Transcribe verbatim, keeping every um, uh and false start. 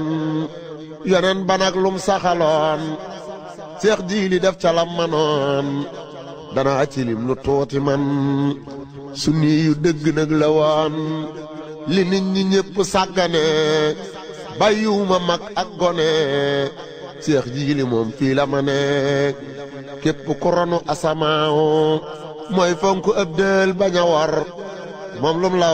yonen banak lum saxaloon seex jiili def ca lam manoon danaa ci lim lu tuuti man sunni yu dëgg nag la woon li nit ñi ñépp sàggane bàyyiwuma mag ak gone seex jiili moom fii la ma nekk képp ku ronu asamaaw mooy fonk ëb dël bañ a war moom lum la